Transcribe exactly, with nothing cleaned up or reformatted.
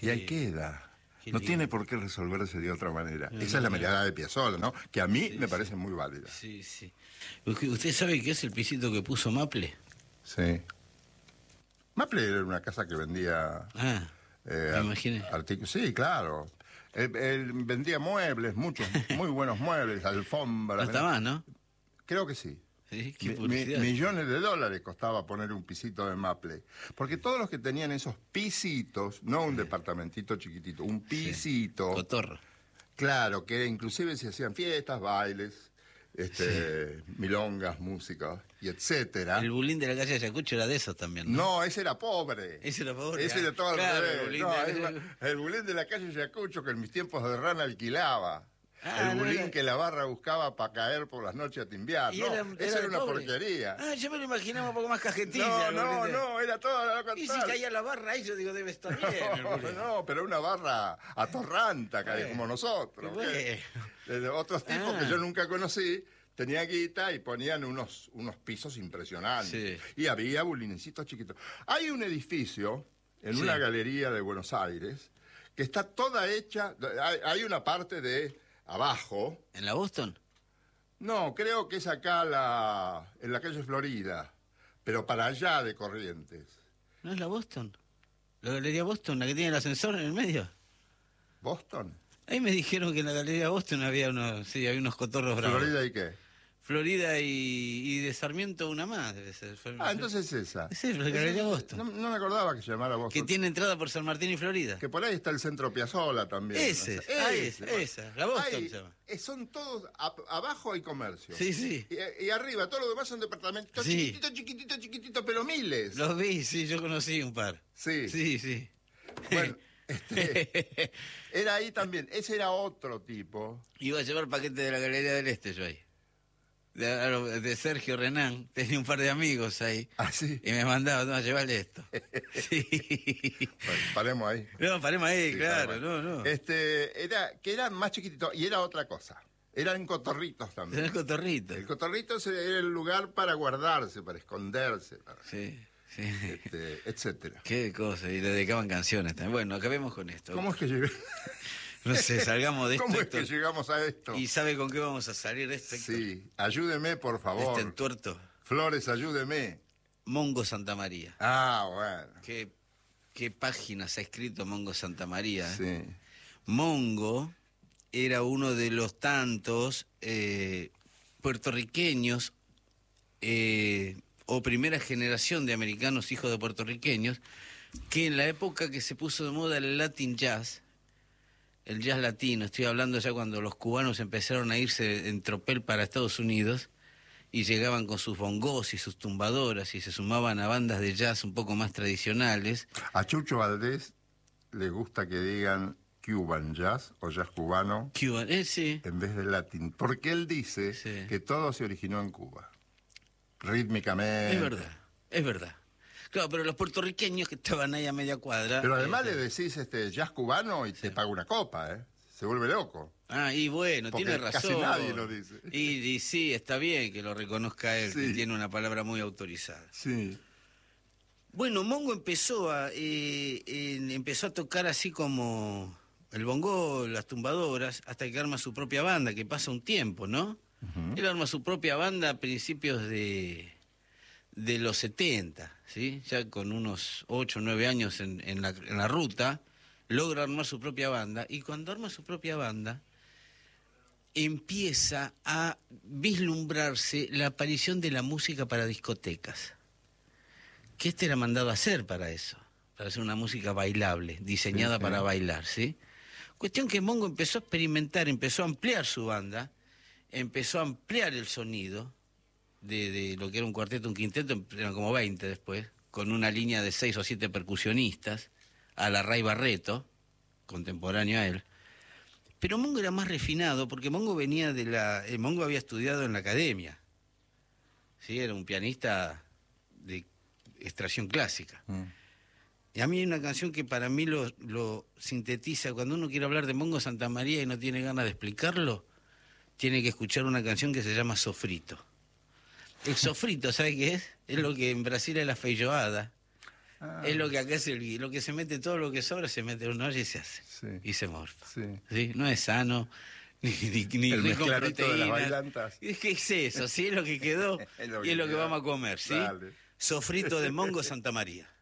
y ahí queda. No tiene por qué resolverse de otra manera. No, Esa no, es la no. mirada de Piazzolla, ¿no? Que a mí Sí, me sí. parece muy válida. Sí, sí. ¿Usted sabe qué es el pisito que puso Maple? Sí. Maple era una casa que vendía... Ah, eh, me imaginé. artículos. Sí, claro. Él, él vendía muebles, muchos, muy buenos muebles, alfombras. No está más, ¿no? Creo que sí. Sí, qué Mi- mi- publicidad. millones de dólares costaba poner un pisito de Maple. Porque todos los que tenían esos pisitos, no un departamentito chiquitito, un pisito, Cotorro. claro, que inclusive se hacían fiestas, bailes, este, milongas, música, y etcétera. El bulín de la calle Ayacucho era de esos también, ¿no? No, ese era pobre. Ese era pobre. Ese era todo al Claro, revés. el bulín No, de- es más, el bulín de la calle Yacucho, que en mis tiempos de rana alquilaba. Ah, el no bulín era- que la barra buscaba para caer por las noches a timbiar. Y No, era- esa era una pobre. porquería. Ah, yo me lo imaginaba un poco más cajetilla. No, el no, bulín de- no, era todo lo Y si contrario. caía la barra ahí, yo digo, debe estar bien. el No, bulín. no, pero una barra atorranta, Bueno, como nosotros. qué ¿qué? De otros tipos Ah. que yo nunca conocí, tenían guita y ponían unos, unos pisos impresionantes. Sí. Y había bulinecitos chiquitos. Hay un edificio en Sí. una galería de Buenos Aires que está toda hecha, hay, hay una parte de abajo, ¿En la Boston? no, creo que es acá la, en la calle Florida, pero para allá de Corrientes. ¿No es la Boston? ¿La Galería Boston, la que tiene el ascensor en el medio? ¿Boston? Ahí me dijeron que en la Galería Boston había unos, sí, había unos cotorros bravos. ¿Florida y qué? Florida y, y de Sarmiento una más, debe ser. Ah, entonces es esa. Sí, la Galería Boston. No, no me acordaba que se llamara Boston. Que tiene entrada por San Martín y Florida. Que por ahí está el centro Piazzolla también. Ese, O sea, ah, ese, esa, esa, la Boston Ahí, se llama. eh, son todos, a- abajo hay comercio. Sí, sí. Y, y arriba, todo lo demás son departamentos Sí. chiquititos, chiquititos, chiquititos, pero miles. Los vi, sí, yo conocí un par. Sí. Sí, sí. Bueno, este, era ahí también. Ese era otro tipo. Iba a llevar paquete de la Galería del Este yo ahí. De, de Sergio Renán, tenía un par de amigos ahí. Ah, sí. Y me mandaba, no, llevarle esto. Sí. Bueno, paremos ahí. No, paremos ahí, Sí, claro, paremos no, ahí. no. Este, era, que eran más chiquititos. Y era otra cosa. Eran cotorritos también. Tenés cotorrito. El cotorrito era el lugar para guardarse, para esconderse, para, Sí, sí. este, etcétera. Qué cosa, y le dedicaban canciones también. Bueno, acabemos con esto. ¿Cómo es que llegué? No sé, salgamos de esto. ¿Cómo es que Héctor. llegamos a esto? ¿Y sabe con qué vamos a salir de esto, Héctor? Sí, ayúdeme, por favor. Este entuerto. Flores, ayúdeme. Mongo Santa María. Ah, bueno. ¿Qué, qué páginas ha escrito Mongo Santa María? eh? Sí. Mongo era uno de los tantos eh, puertorriqueños eh, o primera generación de americanos hijos de puertorriqueños que en la época que se puso de moda el Latin Jazz, el jazz latino, estoy hablando ya cuando los cubanos empezaron a irse en tropel para Estados Unidos y llegaban con sus bongos y sus tumbadoras y se sumaban a bandas de jazz un poco más tradicionales. A Chucho Valdés le gusta que digan Cuban Jazz o Jazz cubano Cuban, eh, sí. en vez de latín, porque él dice Sí. que todo se originó en Cuba. Rítmicamente. Es verdad, es verdad. Claro, pero los puertorriqueños que estaban ahí a media cuadra... Pero además eh, le decís este jazz cubano y te paga una copa, ¿eh? Se vuelve loco. Ah, y bueno, Porque tiene razón. casi nadie lo dice. Y, y sí, está bien que lo reconozca él, que Sí. tiene una palabra muy autorizada. Sí. Bueno, Mongo empezó a eh, en- empezó a tocar así como el bongo, las tumbadoras, hasta que arma su propia banda, que pasa un tiempo, ¿no? Ujú. Él arma su propia banda a principios de, de los setenta, ¿sí? Ya con unos ocho o nueve años en, en, la, en la ruta, logra armar su propia banda, y cuando arma su propia banda, empieza a vislumbrarse la aparición de la música para discotecas. Que este era mandado a hacer para eso, para hacer una música bailable, diseñada Sí, sí. para bailar, ¿sí? Cuestión que Mongo empezó a experimentar, empezó a ampliar su banda, empezó a ampliar el sonido de, de lo que era un cuarteto, un quinteto, eran como veinte después, con una línea de seis o siete percusionistas, a la Ray Barreto, contemporáneo a él. Pero Mongo era más refinado, porque Mongo venía de la... eh, Mongo había estudiado en la academia, ¿sí? Era un pianista de extracción clásica. Mm. Y a mí hay una canción que para mí lo, lo sintetiza. Cuando uno quiere hablar de Mongo Santa María y no tiene ganas de explicarlo, tiene que escuchar una canción que se llama Sofrito. El sofrito, ¿sabe qué es? Es lo que en Brasil es la feijoada. Ah, es lo que acá es el lo que se mete, todo lo que sobra se mete en una olla y se hace. Sí. Y se morfa. Sí. ¿Sí? No es sano, ni, ni, ni, El ni con mezcladito de las proteínas. bailantas. Es que es eso, sí, es lo que quedó Es lo y que es lo que queda. vamos a comer, ¿sí? Dale. Sofrito de mongo Santa María.